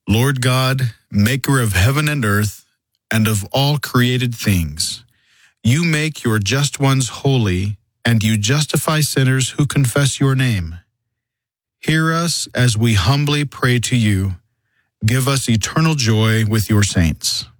Lord God, maker of heaven and earth, and of all created things, you make your just ones holy, and you justify sinners who confess your name. Hear us as we humbly pray to you. Give us eternal joy with your saints.